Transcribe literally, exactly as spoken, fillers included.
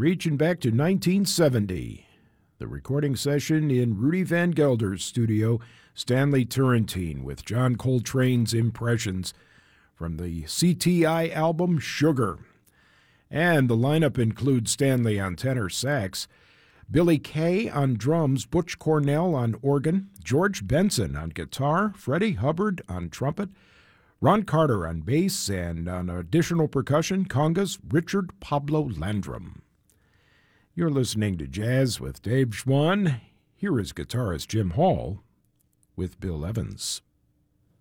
reaching back to nineteen seventy. The recording session in Rudy Van Gelder's studio, Stanley Turrentine with John Coltrane's impressions from the C T I album Sugar. And the lineup includes Stanley on tenor sax, Billy Kay on drums, Butch Cornell on organ, George Benson on guitar, Freddie Hubbard on trumpet, Ron Carter on bass, and on additional percussion, congas, Richard Pablo Landrum. You're listening to Jazz with Dave Schwann. Here is guitarist Jim Hall with Bill Evans.